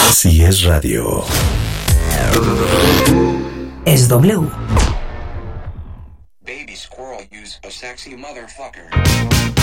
Si es radio. Es W. Baby squirrel use a sexy motherfucker.